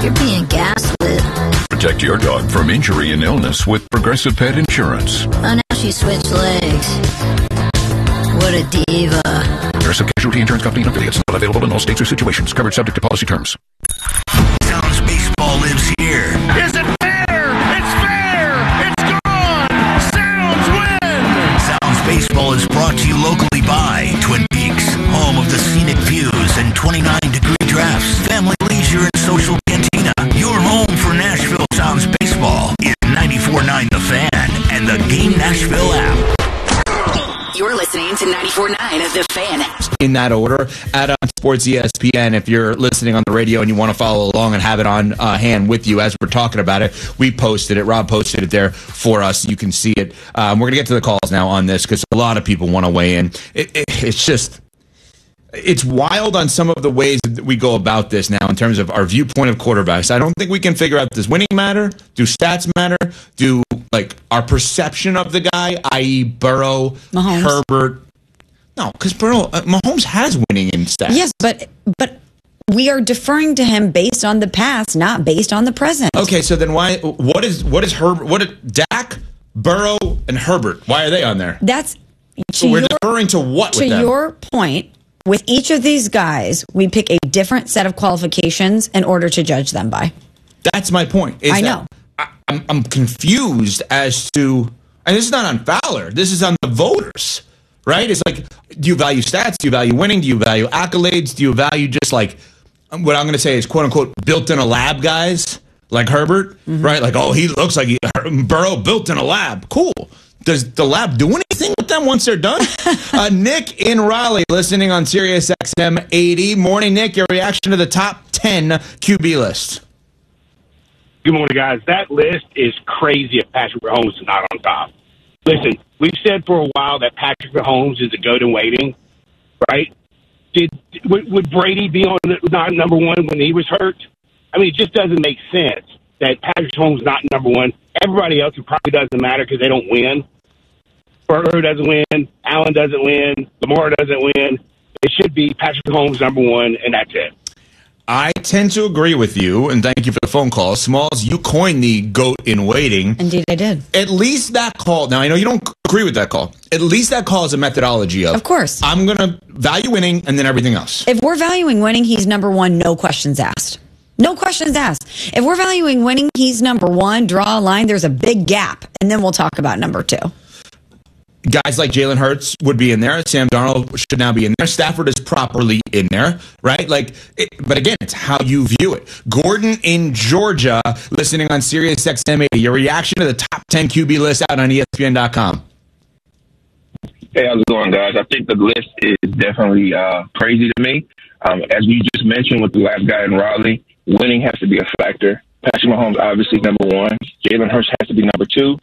You're being gaslit. Protect your dog from injury and illness with Progressive Pet Insurance. Oh, now she switched legs. What a diva. Progressive Casualty Insurance Company and affiliates. Not available in all states or situations. Covered subject to policy terms. Sounds Baseball lives here. Is it fair? It's fair. It's gone. Sounds win. Sounds Baseball is brought to you locally by Twin Peaks, home of the scenic views and 29-degree drafts, family leisure and social cantina. Your home for Nashville Sounds Baseball is 94.9 The Fan and the Game Nashville app. You're listening to 94.9 of The Fan. In that order, at Sports ESPN, if you're listening on the radio and you want to follow along and have it on hand with you as we're talking about it, we posted it. Rob posted it there for us. You can see it. We're going to get to the calls now on this because a lot of people want to weigh in. It's wild on some of the ways that we go about this now in terms of our viewpoint of quarterbacks. I don't think we can figure out, does winning matter? Do stats matter? Do, our perception of the guy, i.e. Burrow, Mahomes. Herbert? No, because Mahomes has winning in stats. Yes, but we are deferring to him based on the past, not based on the present. Okay, so then what is Herbert, Dak, Burrow, and Herbert? Why are they on there? So we're deferring to what with them? To your point, with each of these guys, we pick a different set of qualifications in order to judge them by. That's my point. I know. I'm confused as to, and this is not on Fowler, this is on the voters, right? It's like, do you value stats? Do you value winning? Do you value accolades? Do you value just what I'm going to say is quote unquote built in a lab guys like Herbert, right? Like, he looks like Burrow built in a lab. Cool. Does the lab do anything with them once they're done? Nick in Raleigh, listening on Sirius XM 80. Morning, Nick. Your reaction to the top 10 QB list. Good morning, guys. That list is crazy if Patrick Mahomes is not on top. Listen, we've said for a while that Patrick Mahomes is a goat in waiting, right? Would Brady be not number one when he was hurt? I mean, it just doesn't make sense that Patrick Mahomes is not number one. Everybody else, it probably doesn't matter because they don't win. Burrow doesn't win. Allen doesn't win. Lamar doesn't win. It should be Patrick Mahomes number one, and that's it. I tend to agree with you, and thank you for the phone call. Smalls, you coined the GOAT in waiting. Indeed, I did. At least that call, now I know you don't agree with that call. At least that call is a methodology of course. I'm going to value winning and then everything else. If we're valuing winning, he's number one, no questions asked. No questions asked. If we're valuing winning, he's number one, draw a line, there's a big gap, and then we'll talk about number two. Guys like Jalen Hurts would be in there. Sam Darnold should now be in there. Stafford is properly in there, right? But again, it's how you view it. Gordon in Georgia, listening on Sirius XM 80. Your reaction to the top 10 QB list out on ESPN.com. Hey, how's it going, guys? I think the list is definitely crazy to me. As you just mentioned with the last guy in Raleigh, winning has to be a factor. Patrick Mahomes, obviously, number one. Jalen Hurts has to be number two.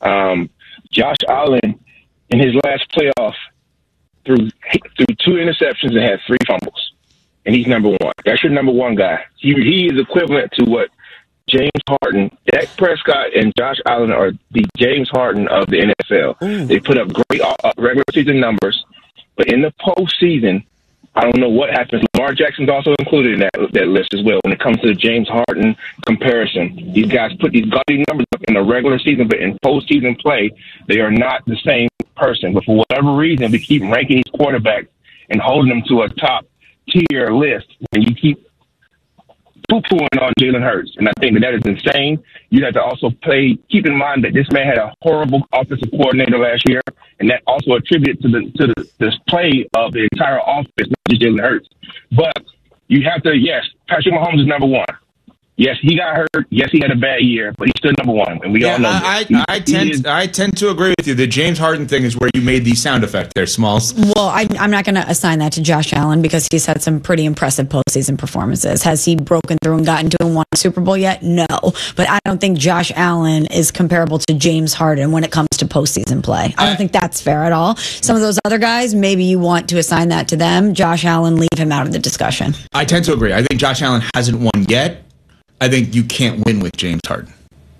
Josh Allen, in his last playoff, threw 2 interceptions and had 3 fumbles, and he's number one. That's your number one guy. He is equivalent to what James Harden, Dak Prescott, and Josh Allen are the James Harden of the NFL. They put up great regular season numbers, but in the postseason, I don't know what happens. Lamar Jackson's also included in that list as well when it comes to the James Harden comparison. These guys put these gaudy numbers up in the regular season, but in postseason play, they are not the same person. But for whatever reason, we keep ranking these quarterbacks and holding them to a top-tier list, and you keep poo-pooing on Jalen Hurts. And I think that is insane. You have to also keep in mind that this man had a horrible offensive coordinator last year, and that also attributed to this play of the entire offense, not just Jalen Hurts. But you have to, yes, Patrick Mahomes is number one. Yes, he got hurt. Yes, he had a bad year, but he's still number one, and we all know that. I tend to agree with you. The James Harden thing is where you made the sound effect there, Smalls. Well, I'm not going to assign that to Josh Allen because he's had some pretty impressive postseason performances. Has he broken through and gotten to and won a Super Bowl yet? No. But I don't think Josh Allen is comparable to James Harden when it comes to postseason play. I don't think that's fair at all. Some of those other guys, maybe you want to assign that to them. Josh Allen, leave him out of the discussion. I tend to agree. I think Josh Allen hasn't won yet. I think you can't win with James Harden.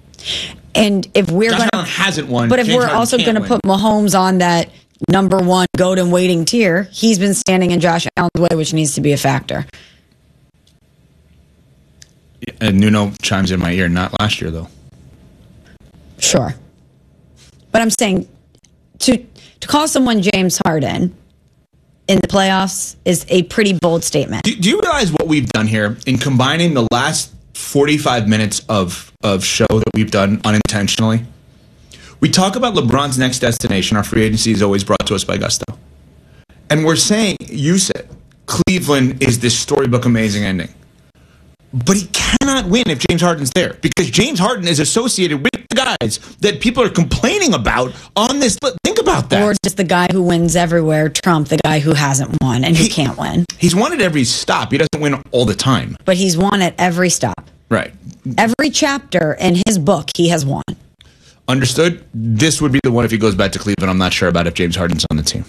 And if we're Josh Allen hasn't won, but if James we're Harden also going to put Mahomes on that number one GOAT and waiting tier, he's been standing in Josh Allen's way, which needs to be a factor. And Nuno chimes in my ear. Not last year, though. Sure. But I'm saying to call someone James Harden in the playoffs is a pretty bold statement. Do you realize what we've done here in combining the last 45 minutes of show that we've done unintentionally? We talk about LeBron's next destination. Our free agency is always brought to us by Gusto. And we're saying, you said, Cleveland is this storybook amazing ending. But he cannot win if James Harden's there, because James Harden is associated with the guys that people are complaining about on this list. Think about that. Or just the guy who wins everywhere trump the guy who hasn't won and who can't win. He's won at every stop. He doesn't win all the time. But he's won at every stop. Right. Every chapter in his book, he has won. Understood? This would be the one if he goes back to Cleveland. I'm not sure about if James Harden's on the team.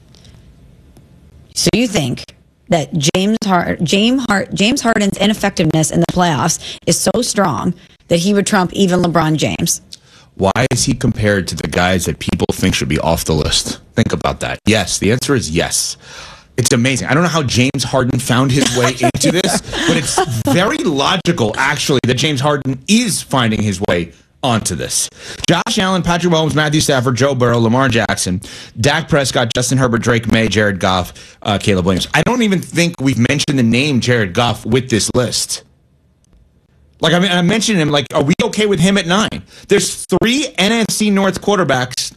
So you think that James Harden's ineffectiveness in the playoffs is so strong that he would trump even LeBron James? Why is he compared to the guys that people think should be off the list? Think about that. Yes, the answer is yes. It's amazing. I don't know how James Harden found his way into this, but it's very logical, actually, that James Harden is finding his way onto this. Josh Allen, Patrick Mahomes, Matthew Stafford, Joe Burrow, Lamar Jackson, Dak Prescott, Justin Herbert, Drake May, Jared Goff, Caleb Williams. I don't even think we've mentioned the name Jared Goff with this list. Like, I mean, I mentioned him, like, are we okay with him at 9? There's 2 NFC North quarterbacks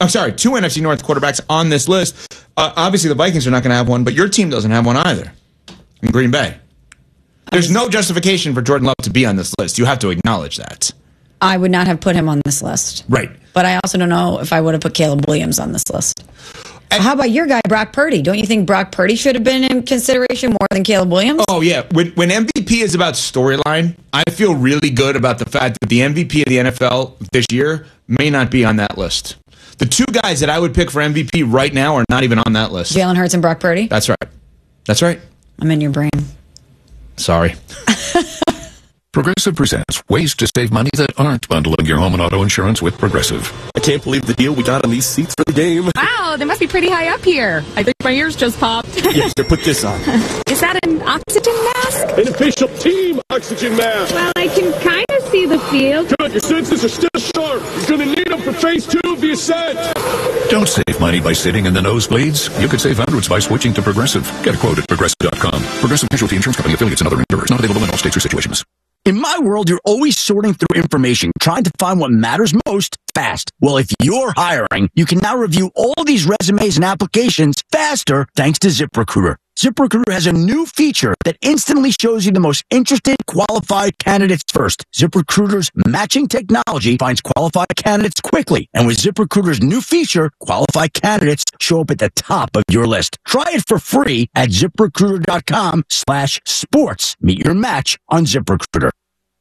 on this list. Obviously, the Vikings are not going to have one, but your team doesn't have one either in Green Bay. There's no justification for Jordan Love to be on this list. You have to acknowledge that. I would not have put him on this list. Right. But I also don't know if I would have put Caleb Williams on this list. How about your guy, Brock Purdy? Don't you think Brock Purdy should have been in consideration more than Caleb Williams? Oh, yeah. When MVP is about storyline, I feel really good about the fact that the MVP of the NFL this year may not be on that list. The 2 guys that I would pick for MVP right now are not even on that list. Jalen Hurts and Brock Purdy? That's right. That's right. I'm in your brain. Sorry. Progressive presents ways to save money that aren't bundling your home and auto insurance with Progressive. I can't believe the deal we got on these seats for the game. Wow, they must be pretty high up here. I think my ears just popped. Yes, here, put this on. Is that an oxygen mask? An official team oxygen mask. Well, I can kind of see the field. Good, your senses are still sharp. You're going to need them for phase 2 of the ascent. Don't save money by sitting in the nosebleeds. You could save hundreds by switching to Progressive. Get a quote at Progressive.com. Progressive Casualty Insurance Company, affiliates, and other insurers. Not available in all states or situations. In my world, you're always sorting through information, trying to find what matters most fast. Well, if you're hiring, you can now review all these resumes and applications faster thanks to ZipRecruiter. ZipRecruiter has a new feature that instantly shows you the most interested, qualified candidates first. ZipRecruiter's matching technology finds qualified candidates quickly. And with ZipRecruiter's new feature, qualified candidates show up at the top of your list. Try it for free at ZipRecruiter.com/sports. Meet your match on ZipRecruiter.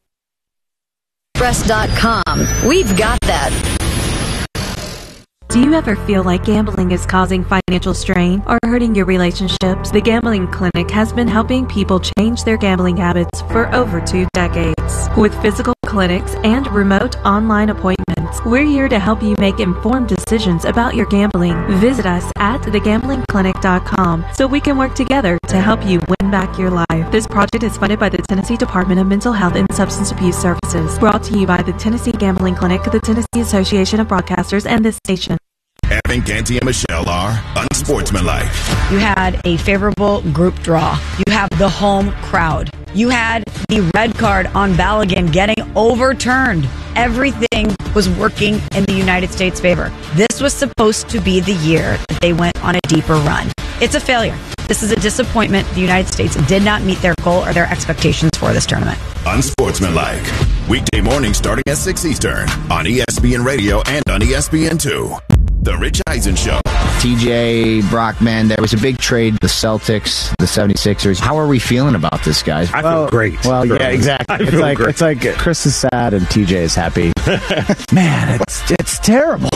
Express.com. We've got that. Do you ever feel like gambling is causing financial strain or hurting your relationships? The Gambling Clinic has been helping people change their gambling habits for over 2 decades. With physical clinics and remote online appointments, we're here to help you make informed decisions about your gambling. Visit us at thegamblingclinic.com so we can work together to help you win back your life. This project is funded by the Tennessee Department of Mental Health and Substance Abuse Services. Brought to you by the Tennessee Gambling Clinic, the Tennessee Association of Broadcasters, and this station. Evan, Canty, and Michelle are unsportsmanlike. You had a favorable group draw. You have the home crowd. You had the red card on Balogun getting overturned. Everything was working in the United States' favor. This was supposed to be the year that they went on a deeper run. It's a failure. This is a disappointment. The United States did not meet their goal or their expectations for this tournament. Unsportsmanlike. Weekday mornings starting at 6 Eastern on ESPN Radio and on ESPN2. The Rich Eisen Show. TJ, Brockman, there was a big trade. The Celtics, the 76ers. How are we feeling about this, guys? I feel great. Well, yeah, exactly. It's like Chris is sad and TJ is happy. Man, it's terrible.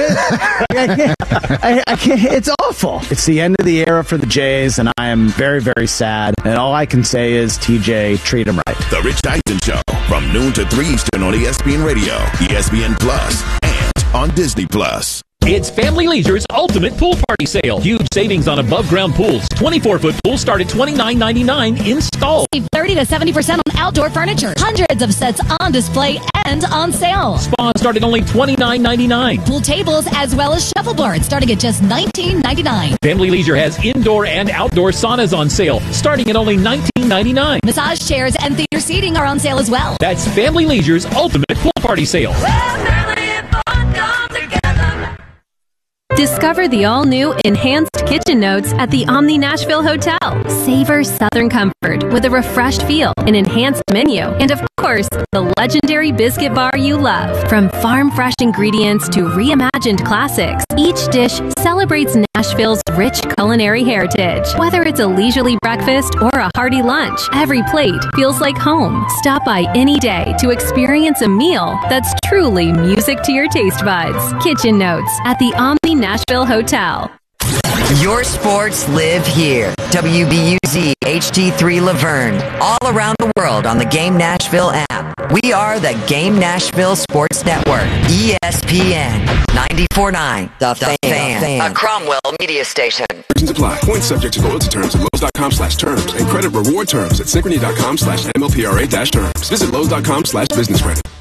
I can't. It's awful. It's the end of the era for the Jays, and I am very, very sad. And all I can say is, TJ, treat him right. The Rich Eisen Show from noon to 3 Eastern on ESPN Radio, ESPN Plus, and on Disney Plus. It's Family Leisure's ultimate pool party sale. Huge savings on above-ground pools. 24-foot pools start at $29.99 installed. Save 30 to 70% on outdoor furniture. Hundreds of sets on display and on sale. Spas start at only $29.99. Pool tables as well as shuffleboards starting at just $19.99. Family Leisure has indoor and outdoor saunas on sale starting at only $19.99. Massage chairs and theater seating are on sale as well. That's Family Leisure's ultimate pool party sale. Discover the all-new Enhanced Kitchen Notes at the Omni Nashville Hotel. Savor Southern comfort with a refreshed feel, an enhanced menu, and of course, the legendary biscuit bar you love. From farm-fresh ingredients to reimagined classics, each dish celebrates Nashville's rich culinary heritage. Whether it's a leisurely breakfast or a hearty lunch, every plate feels like home. Stop by any day to experience a meal that's truly music to your taste buds. Kitchen Notes at the Omni Nashville Hotel. Your sports live here. WBUZ HD3 Laverne. All around the world on the Game Nashville app. We are the Game Nashville Sports Network. ESPN 94.9. The Fan. A Cromwell media station. Restrictions apply. Points subject to loyalty terms at Lowe's.com/terms and credit reward terms at Synchrony.com/MLPRA-terms. Visit Lowe's.com/business credit.